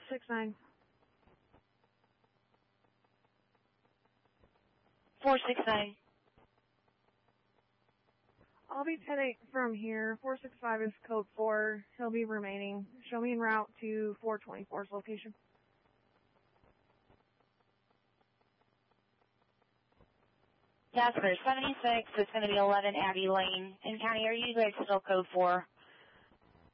469. 469. I'll be 10-8 from here. 465 is code 4. He'll be remaining. Show me en route to 424's location. Jasper, 76 is going to be 11 Abbey Lane in County. Are you guys still code 4?